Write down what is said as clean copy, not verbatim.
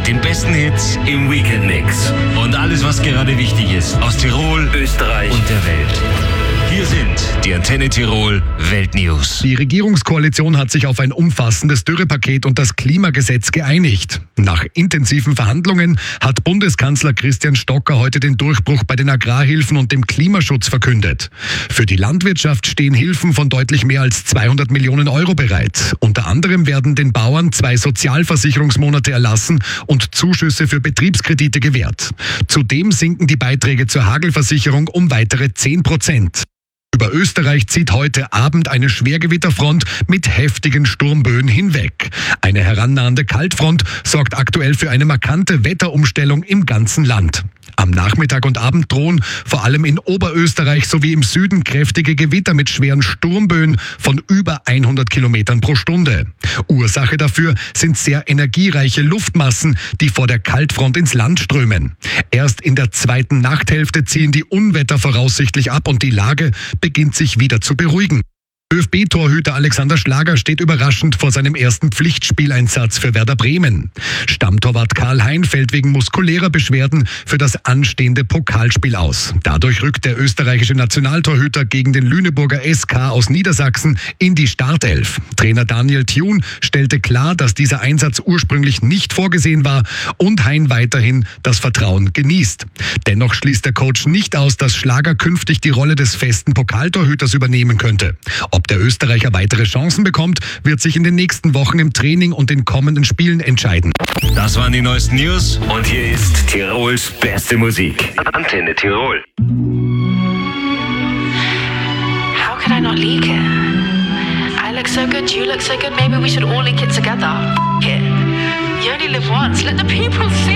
Mit den besten Hits im Weekend-Mix. Und alles, was gerade wichtig ist. Aus Tirol, Österreich und der Welt. Hier sind die Antenne Tirol Weltnews. Die Regierungskoalition hat sich auf ein umfassendes Dürrepaket und das Klimagesetz geeinigt. Nach intensiven Verhandlungen hat Bundeskanzler Christian Stocker heute den Durchbruch bei den Agrarhilfen und dem Klimaschutz verkündet. Für die Landwirtschaft stehen Hilfen von deutlich mehr als 200 Millionen Euro bereit. Unter anderem werden den Bauern 2 Sozialversicherungsmonate erlassen und Zuschüsse für Betriebskredite gewährt. Zudem sinken die Beiträge zur Hagelversicherung um weitere 10%. Über Österreich zieht heute Abend eine Schwergewitterfront mit heftigen Sturmböen hinweg. Eine herannahende Kaltfront sorgt aktuell für eine markante Wetterumstellung im ganzen Land. Am Nachmittag und Abend drohen vor allem in Oberösterreich sowie im Süden kräftige Gewitter mit schweren Sturmböen von über 100 Kilometern pro Stunde. Ursache dafür sind sehr energiereiche Luftmassen, die vor der Kaltfront ins Land strömen. Erst in der zweiten Nachthälfte ziehen die Unwetter voraussichtlich ab und die Lage beginnt sich wieder zu beruhigen. ÖFB-Torhüter Alexander Schlager steht überraschend vor seinem ersten Pflichtspieleinsatz für Werder Bremen. Stammtorwart Karl Hein fällt wegen muskulärer Beschwerden für das anstehende Pokalspiel aus. Dadurch rückt der österreichische Nationaltorhüter gegen den Lüneburger SK aus Niedersachsen in die Startelf. Trainer Daniel Thune stellte klar, dass dieser Einsatz ursprünglich nicht vorgesehen war und Hein weiterhin das Vertrauen genießt. Dennoch schließt der Coach nicht aus, dass Schlager künftig die Rolle des festen Pokaltorhüters übernehmen könnte. Ob der Österreicher weitere Chancen bekommt, wird sich in den nächsten Wochen im Training und den kommenden Spielen entscheiden. Das waren die neuesten News und hier ist Tirols beste Musik. Antenne Tirol. How could I not leak it? I look so good, you look so good, maybe we should all link it together. F it. You only live once, let the people see.